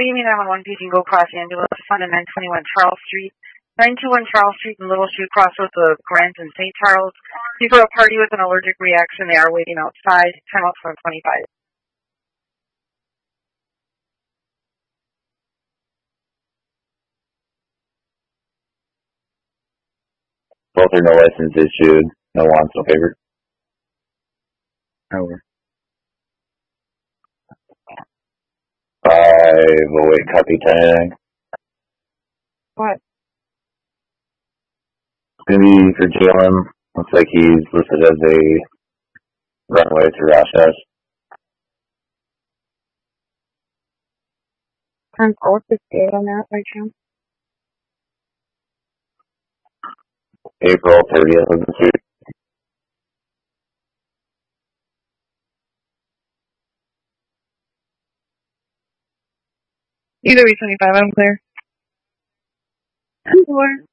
Miami 911 paging Gold Cross ambulance to find at 921 Charles Street. 921 Charles Street in Little Chute, crossroads of Grant and St. Charles. People are a party with an allergic reaction. They are waiting outside. Time out 25. Both are no license issued. No wants, no favor. Over. 508 copy 10. What? It's going to be for Jalen. Looks like he's listed as a runaway through Rochester. What's the date on that by chance? April 30th of this year. Either way, 25. I'm clear. I'm clear.